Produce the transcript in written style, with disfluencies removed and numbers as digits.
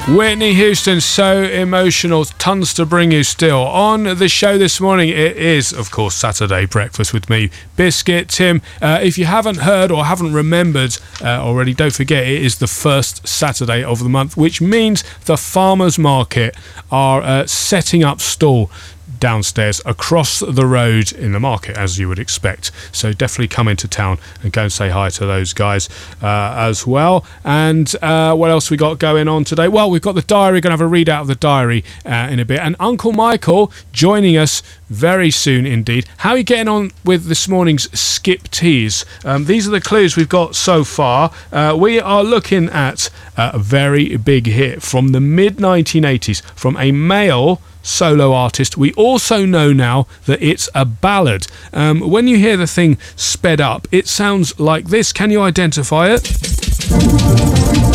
Whitney Houston, so emotional. Tons to bring you still. On the show this morning, it is, of course, Saturday Breakfast with me, Biscuit. Tim, if you haven't heard or haven't remembered already, don't forget it is the first Saturday of the month, which means the farmers market are setting up stall downstairs across the road in the market, as you would expect. So definitely come into town and go and say hi to those guys as well. And what else we got going on today? Well, we've got the diary, going to have a readout of the diary in a bit, and Uncle Michael joining us very soon indeed. How are you getting on with this morning's skip teas? These are the clues we've got so far. We are looking at a very big hit from the mid-1980s from a male solo artist. We also know now that it's a ballad. When you hear the thing sped up, it sounds like this. Can you identify it?